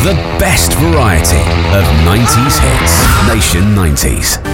The best variety of 90s hits. Nation 90s.